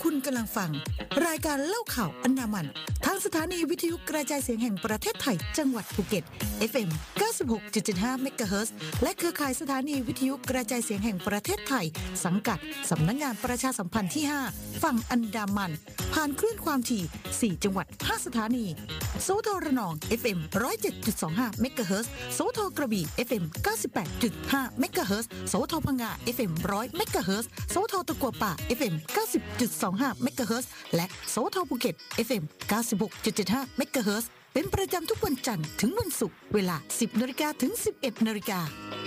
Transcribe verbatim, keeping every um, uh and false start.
คุณกำลังฟังรายการเล่าข่าวอันดามันทางสถานีวิทยุกระจายเสียงแห่งประเทศไทยจังหวัดภูเก็ต เอฟ เอ็ม เก้าสิบหกจุดเจ็ดห้า เมกะเฮิรตซ์และเครือข่ายสถานีวิทยุกระจายเสียงแห่งประเทศไทยสังกัดสำนักงานประชาสัมพันธ์ที่ห้าฝั่งอันดามันผ่านคลื่นความถี่สี่จังหวัดห้าสถานีโสธรระนอง เอฟ เอ็ม หนึ่งร้อยเจ็ดจุดสองห้า เมกะเฮิรตซ์โสธรกระบี่ เอฟ เอ็ม เก้าสิบแปดจุดห้า เมกะเฮิรตซ์โสธรพังงา เอฟ เอ็ม หนึ่งร้อย เมกะเฮิรตซ์โสธรตะกัวป่า เอฟ เอ็ม เก้าสิบจุดสองห้า เมกะเฮิรตซ์และโสธรภูเก็ต เอฟ เอ็ม เก้าสิบหกจุดเจ็ดห้า เมกะเฮิรตซ์เป็นประจำทุกวันจันทร์ถึงวันศุกร์เวลา สิบนาฬิกาถึง สิบเอ็ดนาฬิกา